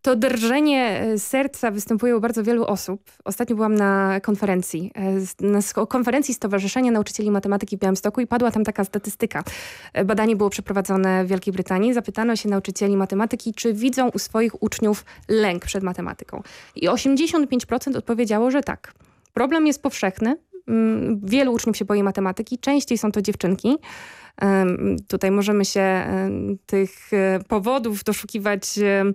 To drżenie serca występuje u bardzo wielu osób. Ostatnio byłam na konferencji. Na konferencji Stowarzyszenia Nauczycieli Matematyki w Białymstoku i padła tam taka statystyka. Badanie było przeprowadzone w Wielkiej Brytanii. Zapytano się nauczycieli matematyki, czy widzą u swoich uczniów lęk przed matematyką. I 85% odpowiedziało, że tak. Problem jest powszechny. Wielu uczniów się boi matematyki. Częściej są to dziewczynki. Tutaj możemy się tych powodów doszukiwać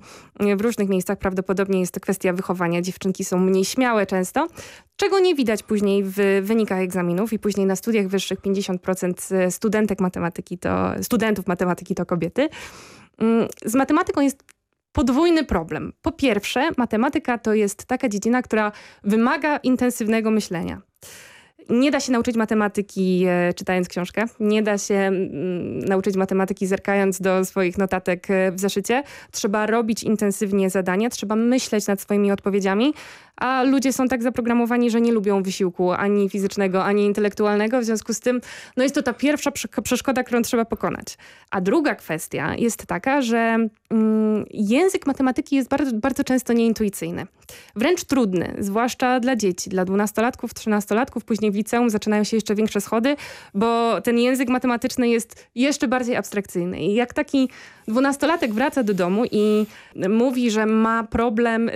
w różnych miejscach. Prawdopodobnie jest to kwestia wychowania. Dziewczynki są mniej śmiałe często, czego nie widać później w wynikach egzaminów i później na studiach wyższych 50% studentów matematyki to kobiety. Z matematyką jest podwójny problem. Po pierwsze, matematyka to jest taka dziedzina, która wymaga intensywnego myślenia. Nie da się nauczyć matematyki czytając książkę. Nie da się nauczyć matematyki zerkając do swoich notatek w zeszycie. Trzeba robić intensywnie zadania, trzeba myśleć nad swoimi odpowiedziami, a ludzie są tak zaprogramowani, że nie lubią wysiłku ani fizycznego, ani intelektualnego. W związku z tym jest to ta pierwsza przeszkoda, którą trzeba pokonać. A druga kwestia jest taka, że język matematyki jest bardzo, bardzo często nieintuicyjny. Wręcz trudny, zwłaszcza dla dzieci, dla 12-latków, 13-latków. Później w liceum zaczynają się jeszcze większe schody, bo ten język matematyczny jest jeszcze bardziej abstrakcyjny. I jak taki 12-latek wraca do domu i mówi, że ma problem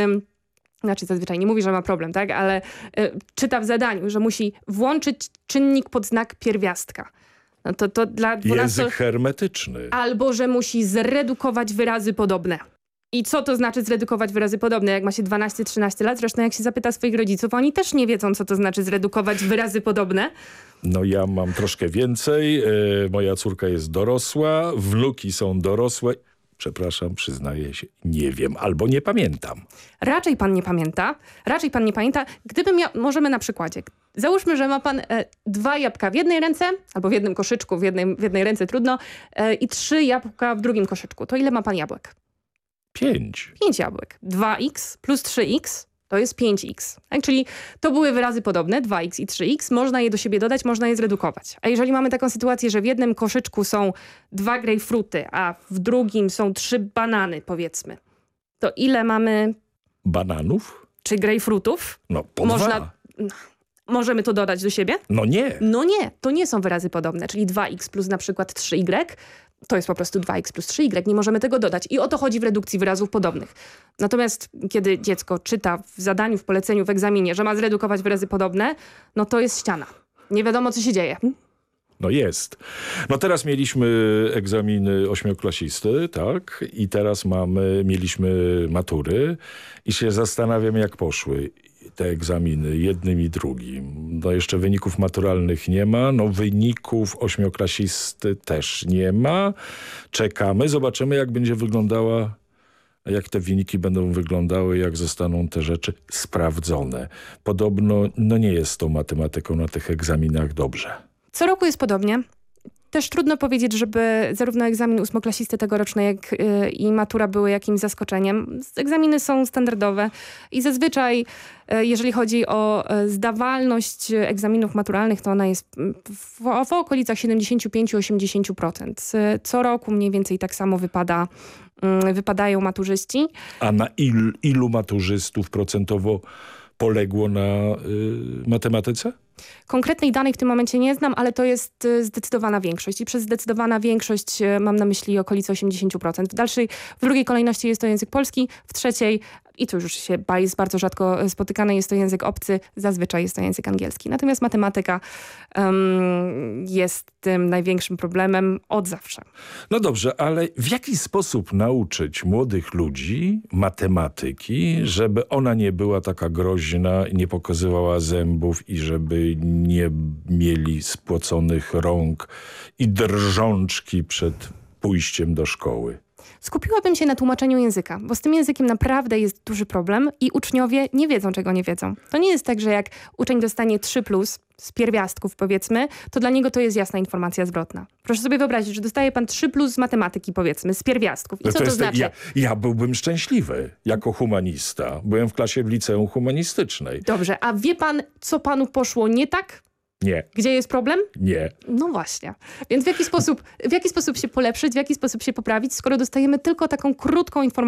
znaczy zazwyczaj nie mówi, że ma problem, tak? Ale czyta w zadaniu, że musi włączyć czynnik pod znak pierwiastka. No to dla 12... Język hermetyczny. Albo, że musi zredukować wyrazy podobne. I co to znaczy zredukować wyrazy podobne, jak ma się 12-13 lat? Zresztą jak się zapyta swoich rodziców, oni też nie wiedzą, co to znaczy zredukować wyrazy podobne. No ja mam troszkę więcej. Moja córka jest dorosła, wnuki są dorosłe. Przepraszam, przyznaję się, nie wiem albo nie pamiętam. Raczej pan nie pamięta. Gdyby możemy na przykładzie. Załóżmy, że ma pan 2 jabłka w jednej ręce, albo w jednym koszyczku, w jednej ręce trudno, i 3 jabłka w drugim koszyczku. To ile ma pan jabłek? 5. 5 jabłek. 2x plus 3x to jest 5x. Tak? Czyli to były wyrazy podobne, 2x i 3x. Można je do siebie dodać, można je zredukować. A jeżeli mamy taką sytuację, że w jednym koszyczku są 2 grejpfruty, a w drugim są 3 banany, powiedzmy, to ile mamy... Bananów? Czy grejpfrutów? No, po 2. Możemy to dodać do siebie? No nie. No nie, to nie są wyrazy podobne. Czyli 2x plus na przykład 3y, to jest po prostu 2x plus 3y. Nie możemy tego dodać. I o to chodzi w redukcji wyrazów podobnych. Natomiast kiedy dziecko czyta w zadaniu, w poleceniu, w egzaminie, że ma zredukować wyrazy podobne, no to jest ściana. Nie wiadomo, co się dzieje. No jest. No teraz mieliśmy egzaminy 8-klasisty, tak? I teraz mieliśmy matury i się zastanawiam, jak poszły te egzaminy, jednym i drugim. No jeszcze wyników maturalnych nie ma, no wyników 8-klasisty też nie ma. Czekamy, zobaczymy, jak będzie wyglądała, jak te wyniki będą wyglądały, jak zostaną te rzeczy sprawdzone. Podobno nie jest z tą matematyką na tych egzaminach dobrze. Co roku jest podobnie. Też trudno powiedzieć, żeby zarówno egzamin 8-klasisty tegoroczny, jak i matura były jakimś zaskoczeniem. Egzaminy są standardowe i zazwyczaj, jeżeli chodzi o zdawalność egzaminów maturalnych, to ona jest w okolicach 75-80%. Co roku mniej więcej tak samo wypadają maturzyści. A na ilu maturzystów procentowo poległo na matematyce? Konkretnej danej w tym momencie nie znam, ale to jest zdecydowana większość. I przez zdecydowana większość mam na myśli okolice 80%. W drugiej kolejności jest to język polski, w trzeciej, i to już jest bardzo rzadko spotykane, jest to język obcy, zazwyczaj jest to język angielski. Natomiast matematyka jest tym największym problemem od zawsze. No dobrze, ale w jaki sposób nauczyć młodych ludzi matematyki, żeby ona nie była taka groźna, nie pokazywała zębów i żeby nie mieli spłoconych rąk i drżączki przed pójściem do szkoły? Skupiłabym się na tłumaczeniu języka, bo z tym językiem naprawdę jest duży problem i uczniowie nie wiedzą, czego nie wiedzą. To nie jest tak, że jak uczeń dostanie 3+ z pierwiastków, powiedzmy, to dla niego to jest jasna informacja zwrotna. Proszę sobie wyobrazić, że dostaje pan 3+ z matematyki, powiedzmy, z pierwiastków. I co to znaczy? Ja byłbym szczęśliwy jako humanista. Byłem w liceum humanistycznej. Dobrze, a wie pan, co panu poszło nie tak? Nie. Gdzie jest problem? Nie. No właśnie. Więc w jaki sposób się polepszyć, w jaki sposób się poprawić, skoro dostajemy tylko taką krótką informację